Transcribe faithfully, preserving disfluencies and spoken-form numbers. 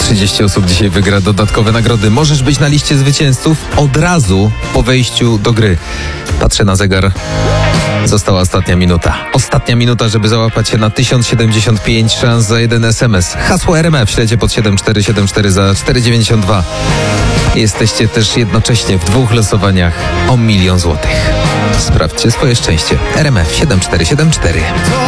trzydzieści osób dzisiaj wygra dodatkowe nagrody. Możesz być na liście zwycięzców od razu po wejściu do gry. Patrzę na zegar. Została ostatnia minuta. Ostatnia minuta, żeby załapać się na tysiąc siedemdziesiąt pięć szans za jeden es em es. Hasło R M F śledźcie pod siedem cztery siedem cztery za cztery dziewięćdziesiąt dwa. Jesteście też jednocześnie w dwóch losowaniach o milion złotych. Sprawdźcie swoje szczęście. R M F siedem cztery siedem cztery.